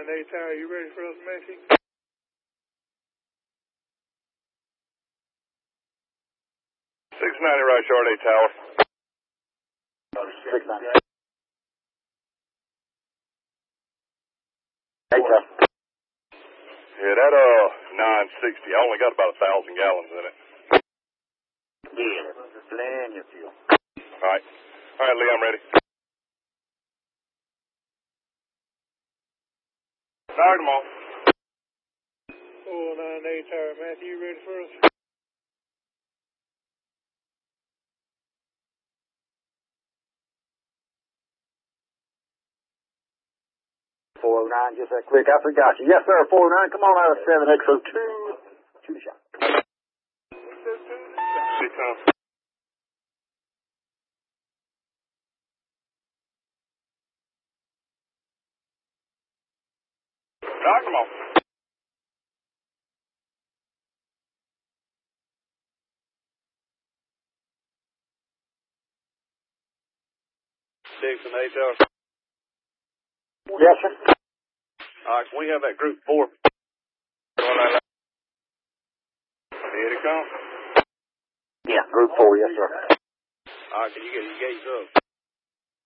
498 Tower, you ready for us, Macy? 690 right, Short 8 Tower. 690. 8 Tower. Yeah, that 960, I only got about 1,000 gallons in it. Yeah, plenty of fuel. Alright, Lee, I'm ready. Start them off. 498 Tower, Matthew, you ready for us? 409, just that quick. I forgot you. Yes, sir, 409. Come on out of 7X02. Shoot a shot. Big time. Knock them off. Dixon, 8 Tower. Yes, sir. Alright, can we have that group 4? Here it comes. Yeah, group 4, yes, sir. Alright, can you get your gates up?